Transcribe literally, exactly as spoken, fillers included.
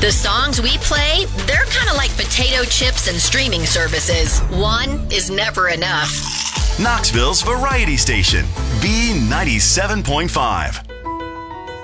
The songs we play, they're kind of like potato chips and streaming services. One is never enough. Knoxville's Variety Station, B ninety-seven point five.